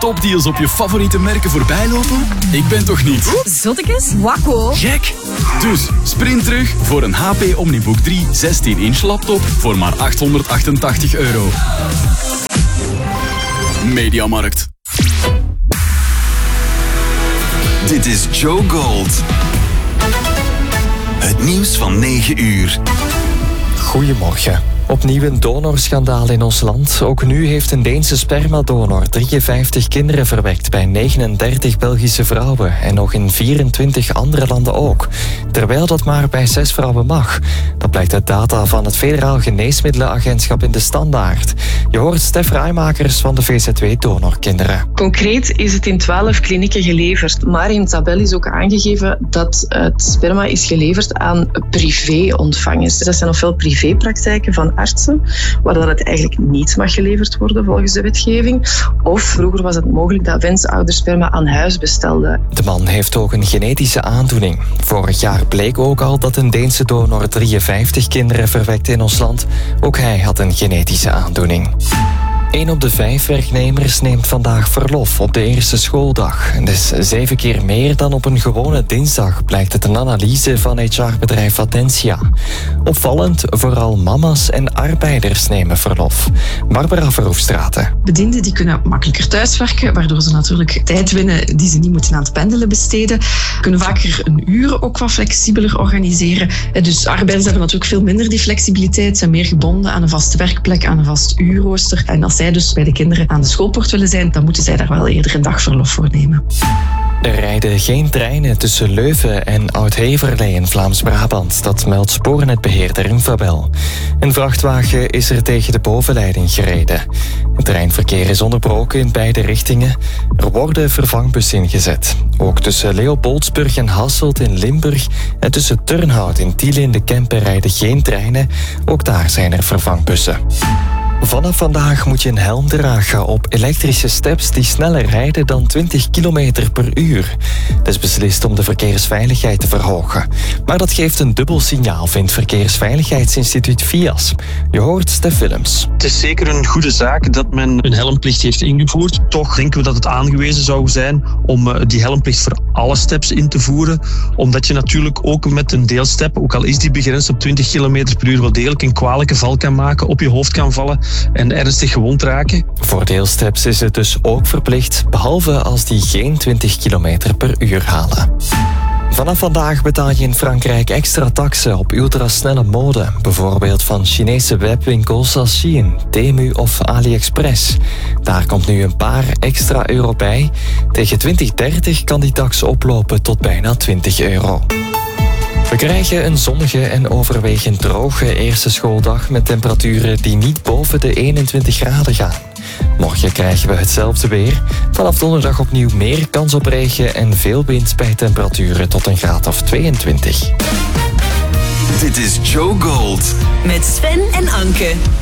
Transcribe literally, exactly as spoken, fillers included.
topdeals op je favoriete merken voorbij lopen? Ik ben toch niet? Zottekes? Wakko. Gek! Dus sprint terug voor een H P Omnibook drie zestien inch laptop voor maar achthonderdachtentachtig euro. Mediamarkt. Dit is Joe Gold. Het nieuws van negen uur. Goedemorgen. Opnieuw een donorschandaal in ons land. Ook nu heeft een Deense spermadonor drieënvijftig kinderen verwekt bij negenendertig Belgische vrouwen en nog in vierentwintig andere landen ook. Terwijl dat maar bij zes vrouwen mag. Dat blijkt uit data van het Federaal Geneesmiddelenagentschap in de Standaard. Je hoort Stef Rijmakers van de V Z W Donorkinderen. Concreet is het in twaalf klinieken geleverd, maar in het tabel is ook aangegeven dat het sperma is geleverd aan privé-ontvangers. Dat zijn ofwel privépraktijken van artsen, waar dat het eigenlijk niet mag geleverd worden volgens de wetgeving. Of vroeger was het mogelijk dat wensouders sperma aan huis bestelden. De man heeft ook een genetische aandoening. Vorig jaar bleek ook al dat een Deense donor drieënvijftig kinderen verwekte in ons land. Ook hij had een genetische aandoening. Een op de vijf werknemers neemt vandaag verlof op de eerste schooldag. Dat is zeven keer meer dan op een gewone dinsdag, blijkt uit een analyse van H R-bedrijf Attentia. Opvallend, vooral mama's en arbeiders nemen verlof. Barbara Verhoefstraten. Bedienden die kunnen makkelijker thuiswerken, waardoor ze natuurlijk tijd winnen die ze niet moeten aan het pendelen besteden. Kunnen vaker een uur ook wat flexibeler organiseren. Dus arbeiders hebben natuurlijk veel minder die flexibiliteit, zijn meer gebonden aan een vaste werkplek, aan een vast uurrooster. En als zij dus bij de kinderen aan de schoolpoort willen zijn, dan moeten zij daar wel eerder een dag verlof voor nemen. Er rijden geen treinen tussen Leuven en Oud-Heverlee in Vlaams-Brabant. Dat meldt spoornetbeheerder Infabel. Een vrachtwagen is er tegen de bovenleiding gereden. Het treinverkeer is onderbroken in beide richtingen. Er worden vervangbussen ingezet. Ook tussen Leopoldsburg en Hasselt in Limburg en tussen Turnhout en Tiele in de Kempen rijden geen treinen. Ook daar zijn er vervangbussen. Vanaf vandaag moet je een helm dragen op elektrische steps die sneller rijden dan twintig kilometer per uur. Dat is beslist om de verkeersveiligheid te verhogen. Maar dat geeft een dubbel signaal, vindt Verkeersveiligheidsinstituut V I A S. Je hoort Stef Willems. Het is zeker een goede zaak dat men een helmplicht heeft ingevoerd. Toch denken we dat het aangewezen zou zijn om die helmplicht voor alle steps in te voeren. Omdat je natuurlijk ook met een deelstep, ook al is die begrensd op twintig kilometer per uur, wel degelijk een kwalijke val kan maken, op je hoofd kan vallen en ernstig gewond raken. Voor deelsteps is het dus ook verplicht, behalve als die geen twintig kilometer per uur halen. Vanaf vandaag betaal je in Frankrijk extra taxen op ultrasnelle mode. Bijvoorbeeld van Chinese webwinkels als Shein, Temu of AliExpress. Daar komt nu een paar extra euro bij. Tegen twintig dertig kan die tax oplopen tot bijna twintig euro. We krijgen een zonnige en overwegend droge eerste schooldag met temperaturen die niet boven de eenentwintig graden gaan. Morgen krijgen we hetzelfde weer. Vanaf donderdag opnieuw meer kans op regen en veel wind bij temperaturen tot een graad of tweeëntwintig. Dit is Joe Gold. Met Sven en Anke.